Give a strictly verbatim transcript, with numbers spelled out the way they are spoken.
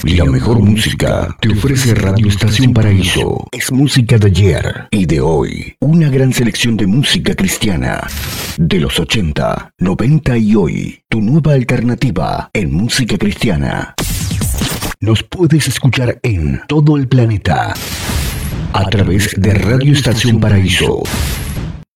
La mejor música te ofrece Radio Estación Paraíso. Es música de ayer y de hoy. Una gran selección de música cristiana. De los ochenta, noventa y hoy. Tu nueva alternativa en música cristiana. Nos puedes escuchar en todo el planeta a través de Radio Estación Paraíso.